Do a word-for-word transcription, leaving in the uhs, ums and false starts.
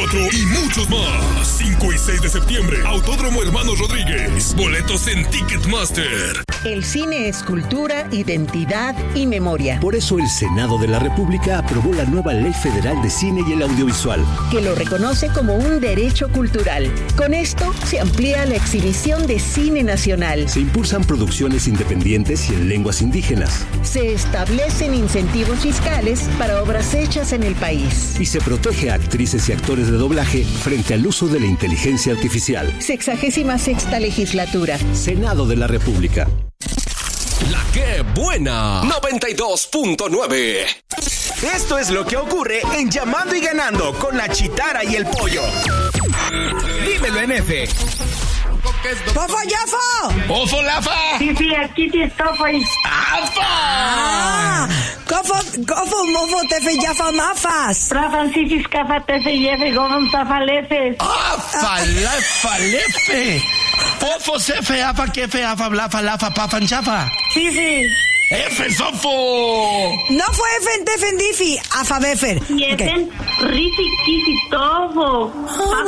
cuatro y muchos más. cinco y seis de septiembre, Autódromo Hermanos Rodríguez. Boletos en Ticketmaster. El cine es cultura, identidad y memoria. Por eso el Senado de la República aprobó la nueva Ley Federal de Cine y el Audiovisual, que lo reconoce como un derecho cultural. Con esto se amplía la exhibición de cine nacional. Se impulsan producciones independientes y en lenguas indígenas. Se establecen incentivos fiscales para obras hechas en el país. Y se protege a actrices y actores de doblaje frente al uso de la inteligencia artificial. Sexagésima sexta legislatura. Senado de la República. La que buena. noventa y dos punto nueve. Esto es lo que ocurre en Llamando y Ganando con la Chitara y el Pollo. Dímelo en F. ¡Fofo, Yafo! ¡Ofo, Lafa! Sí, sí, aquí sí estoy. ¡Afa! ¡Ah! ¡Cofo, cofo, mofo, tefe, yafa, mafas! Francis, cafa, tefe, yefe, gomon, zafalefes. ¡Afa, lafa, lefe! ¡Fofo, sefe, afa, kefe, afa, lafa, lafa, pafan, chafa! Sí, sí. ¡Efe, sofo! No fue efen, tefen, difi, afa, befer. Y efen, risi, kisi, todo.